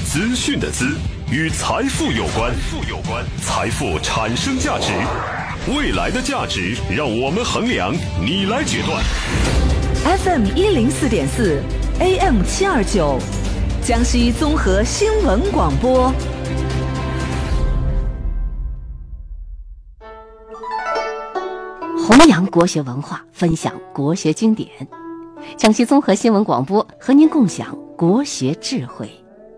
资讯的资，与财富有关。财富产生价值，未来的价值让我们衡量，你来决断。 FM 104.4 AM 729，江西综合新闻广播。 弘扬国学文化，分享国学经典。江西综合新闻广播和您共享国学智慧。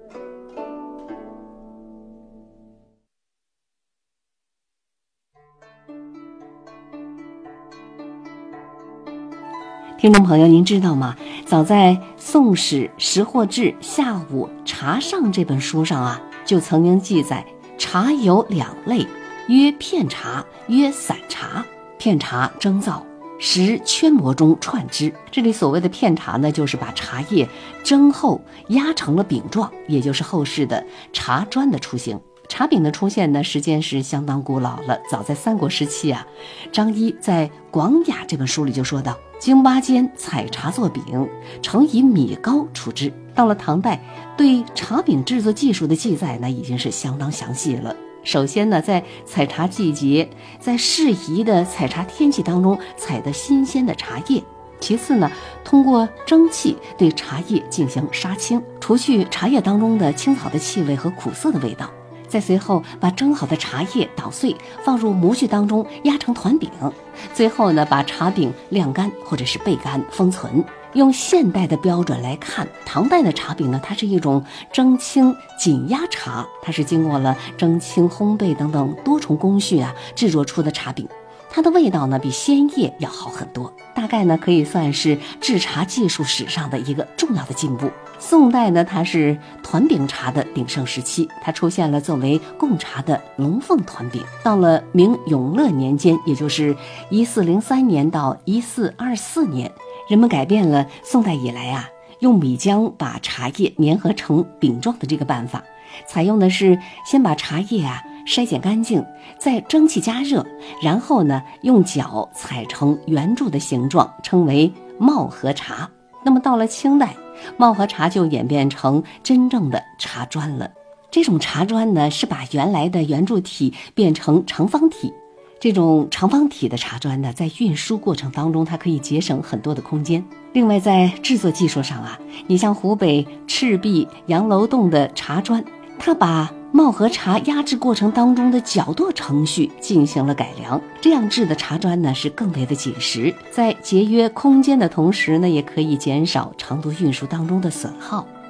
听众朋友，您知道吗？早在《宋史·识货志·下午茶上》这本书上啊，就曾经记载，茶有两类，曰片茶，曰散茶。片茶蒸造，时圈磨中串之。这里所谓的片茶呢，就是把茶叶蒸后压成了饼状，也就是后世的茶砖的雏形。茶饼的出现呢，时间是相当古老了。早在三国时期啊，张一在《广雅》这本书里就说到，京巴间采茶作饼，盛以米糕出之。到了唐代，对茶饼制作技术的记载呢，已经是相当详细了。首先呢，在采茶季节，在适宜的采茶天气当中采得新鲜的茶叶。其次呢，通过蒸汽对茶叶进行杀青，除去茶叶当中的青草的气味和苦涩的味道。再随后把蒸好的茶叶捣碎，放入模具当中压成团饼。最后呢，把茶饼晾干或者是焙干封存。用现代的标准来看，唐代的茶饼呢，它是一种蒸青紧压茶，它是经过了蒸青、烘焙等等多重工序啊制作出的茶饼。它的味道呢，比鲜叶要好很多，大概呢可以算是制茶技术史上的一个重要的进步。宋代呢，它是团饼茶的鼎盛时期，它出现了作为贡茶的龙凤团饼。到了明永乐年间，也就是1403年到1424年，人们改变了宋代以来啊用米浆把茶叶粘合成饼状的这个办法，采用的是先把茶叶啊筛选干净，再蒸汽加热，然后呢用脚踩成圆柱的形状，称为帽盒茶。那么到了清代，帽盒茶就演变成真正的茶砖了。这种茶砖呢，是把原来的圆柱体变成长方体。这种长方体的茶砖呢，在运输过程当中，它可以节省很多的空间。另外在制作技术上啊，你像湖北赤壁杨楼洞的茶砖，它把帽盒茶压制过程当中的搅剁程序进行了改良，这样制的茶砖呢是更为的紧实，在节约空间的同时呢，也可以减少长途运输当中的损耗。